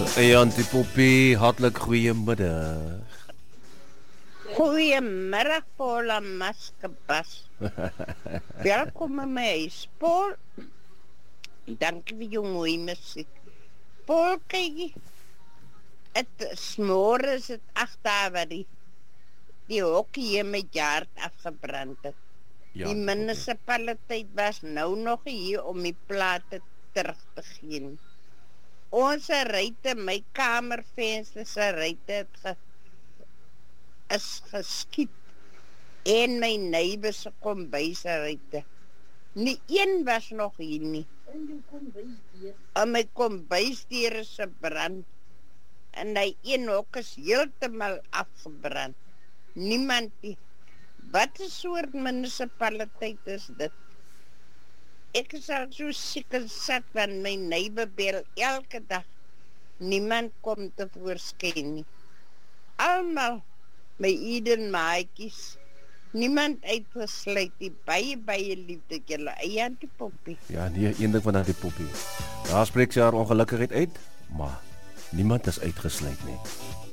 Auntie Poppy, hartelijk goeiemiddag. Goeiemiddag, Paul en Maskebas. Welkom in my huis, Paul. Dankie vir jou mooie musiek. Paul, kyk, s'morgen is het 8 dae wat die hokkie hier met jaard afgebrand het. Ja, Die munisipaliteit was nou nog hier om die plate terug te gee. Ons ruite, my kamervenster se ruite is geskiet en my neighbor se kombuisruite. Nie een was nog hier nie. En my kombuisdeur is gebrand. En die een hok is heeltemal afgebrand. Niemand nie. Wat 'n soort munisipaliteit is dit? Ek is al so siek en sat van my neighbor bel elke dag. Niemand kom te voorskyn nie. Almal my Eden maatjies. Niemand uitgesluit die baie liefde julle eie Auntie Poppy. Ja, nee, een ding van Auntie Poppy. Daar spreek sy haar ongelukkigheid uit, maar niemand is uitgesluit nie.